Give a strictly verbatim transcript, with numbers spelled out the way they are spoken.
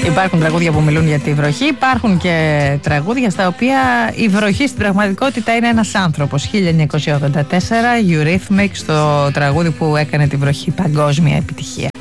Υπάρχουν τραγούδια που μιλούν για τη βροχή, υπάρχουν και τραγούδια στα οποία η βροχή στην πραγματικότητα είναι ένας άνθρωπος. χίλια εννιακόσια ογδόντα τέσσερα, Eurythmics, το τραγούδι που έκανε τη βροχή παγκόσμια επιτυχία.